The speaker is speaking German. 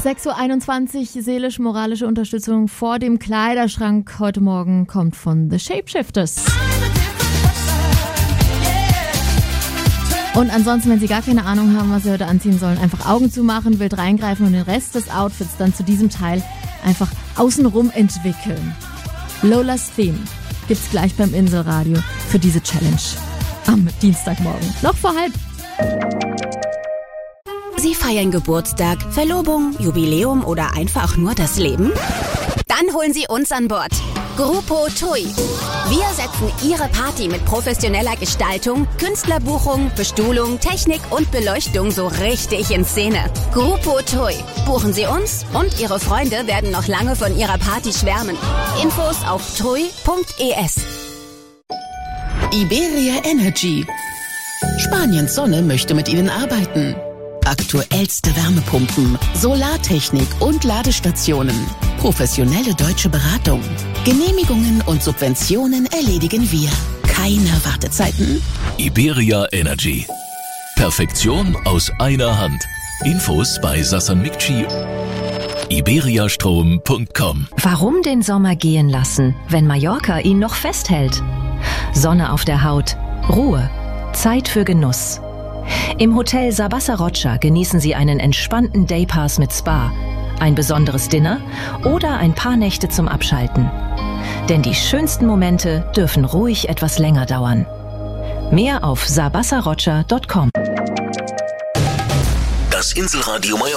6.21 Uhr, seelisch-moralische Unterstützung vor dem Kleiderschrank heute Morgen kommt von The Shapeshifters. Und ansonsten, wenn Sie gar keine Ahnung haben, was Sie heute anziehen sollen, einfach Augen zumachen, wild reingreifen und den Rest des Outfits dann zu diesem Teil einfach außenrum entwickeln. Lolas Theme gibt's gleich beim Inselradio für diese Challenge am Dienstagmorgen. Noch vor halb. Sie feiern Geburtstag, Verlobung, Jubiläum oder einfach nur das Leben? Dann holen Sie uns an Bord. Grupo TUI. Wir setzen Ihre Party mit professioneller Gestaltung, Künstlerbuchung, Bestuhlung, Technik und Beleuchtung so richtig in Szene. Grupo TUI. Buchen Sie uns und Ihre Freunde werden noch lange von Ihrer Party schwärmen. Infos auf tui.es. Iberia Energy. Spaniens Sonne möchte mit Ihnen arbeiten. Aktuellste Wärmepumpen, Solartechnik und Ladestationen. Professionelle deutsche Beratung. Genehmigungen und Subventionen erledigen wir. Keine Wartezeiten. Iberia Energy. Perfektion aus einer Hand. Infos bei Sassan Mikci. iberiastrom.com. Warum den Sommer gehen lassen, wenn Mallorca ihn noch festhält? Sonne auf der Haut, Ruhe, Zeit für Genuss. Im Hotel Sabasa Rocha genießen Sie einen entspannten Daypass mit Spa, ein besonderes Dinner oder ein paar Nächte zum Abschalten. Denn die schönsten Momente dürfen ruhig etwas länger dauern. Mehr auf sabasarocha.com. Das Inselradio Mallorca.